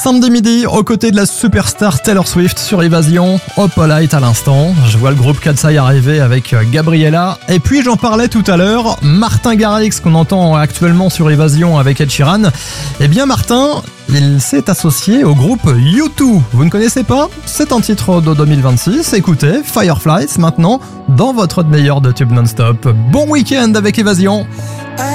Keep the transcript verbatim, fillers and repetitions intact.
samedi midi, aux côtés de la superstar Taylor Swift sur Évasion, Opalite à l'instant. Je vois le groupe Katsai arriver avec Gabriella. Et puis j'en parlais tout à l'heure, Martin Garrix qu'on entend actuellement sur Évasion avec Ed Sheeran. Eh bien Martin, il s'est associé au groupe U deux. Vous ne connaissez pas ? C'est un titre de deux mille vingt-six. Écoutez, Fireflies maintenant dans votre meilleur de tube non-stop. Bon week-end avec Évasion.